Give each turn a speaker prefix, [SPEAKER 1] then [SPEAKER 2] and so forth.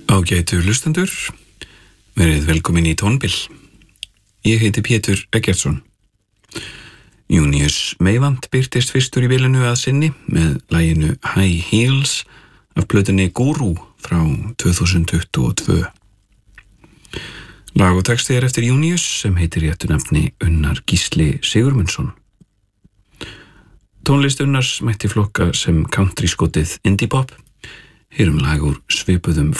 [SPEAKER 1] Ágætu hlustendur, verið velkomin í Tónbil. Ég heiti Pétur Eggertsson. Júníus Meyvant birtist fyrstur í bilinu að sinni með laginu High Heels af plötunni Guru frá 2022. Lag og texti eftir Júníus sem heitir réttu nafni Unnar Gísli Sigurmundsson. Tónlist Unnars mætti flokka sem country skotið indie pop. Heyrum lag úr svipuðum